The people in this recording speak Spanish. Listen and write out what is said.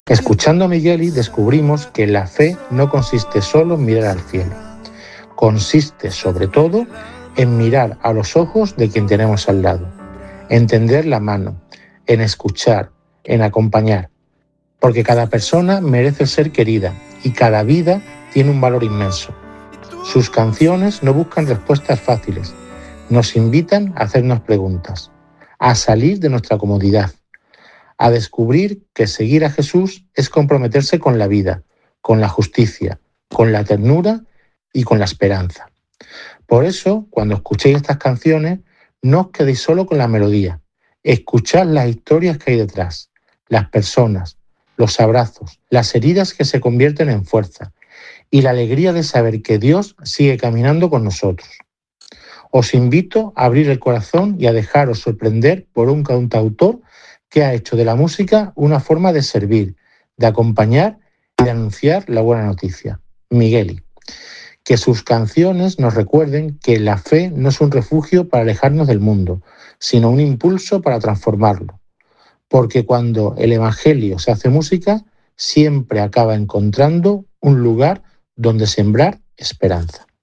Escuchando a Migueli descubrimos que la fe no consiste solo en mirar al cielo. Consiste, sobre todo, en mirar a los ojos de quien tenemos al lado, en tender la mano, en escuchar, en acompañar. Porque cada persona merece ser querida y cada vida tiene un valor inmenso. Sus canciones no buscan respuestas fáciles, nos invitan a hacernos preguntas, a salir de nuestra comodidad, a descubrir que seguir a Jesús es comprometerse con la vida, con la justicia, con la ternura y con la esperanza. Por eso, cuando escuchéis estas canciones, no os quedéis solo con la melodía, escuchad las historias que hay detrás, las personas, los abrazos, las heridas que se convierten en fuerza y la alegría de saber que Dios sigue caminando con nosotros. Os invito a abrir el corazón y a dejaros sorprender por un cantautor que ha hecho de la música una forma de servir, de acompañar y de anunciar la buena noticia. Migueli. Que sus canciones nos recuerden que la fe no es un refugio para alejarnos del mundo, sino un impulso para transformarlo. Porque cuando el Evangelio se hace música, siempre acaba encontrando un lugar donde sembrar esperanza.